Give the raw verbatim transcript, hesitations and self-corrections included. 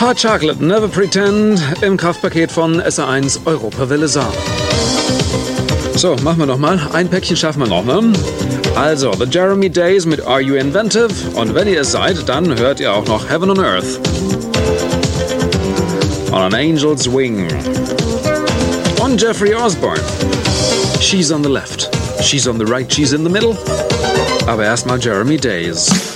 Hot Chocolate, Never Pretend im Kraftpaket von S R eins Europawelle Saar. So, machen wir noch mal. Ein Päckchen schaffen wir noch, ne? Also, The Jeremy Days mit Are You Inventive? Und wenn ihr es seid, dann hört ihr auch noch Heaven on Earth. On an Angel's Wing. Und Jeffrey Osborne. She's on the left. She's on the right. She's in the middle. Aber erstmal Jeremy Days.